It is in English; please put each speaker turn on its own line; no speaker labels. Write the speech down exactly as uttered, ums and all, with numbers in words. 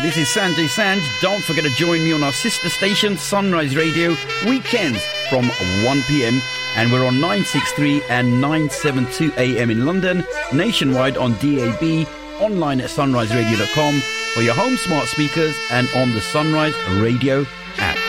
This is Sanjay Sanj. Don't forget to join me on our sister station, Sunrise Radio, weekends from one p.m. And we're on nine sixty-three and nine seventy-two A M in London, nationwide on D A B, online at sunrise radio dot com for your home smart speakers and on the Sunrise Radio app.